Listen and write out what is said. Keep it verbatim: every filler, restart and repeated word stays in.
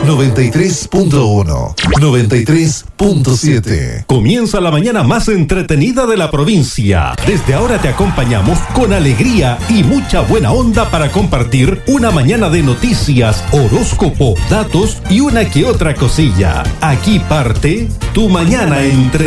noventa y tres punto uno, noventa y tres punto siete. Comienza la mañana más entretenida de la provincia. Desde ahora te acompañamos con alegría y mucha buena onda para compartir una mañana de noticias, horóscopo, datos y una que otra cosilla. Aquí parte tu mañana entretenida.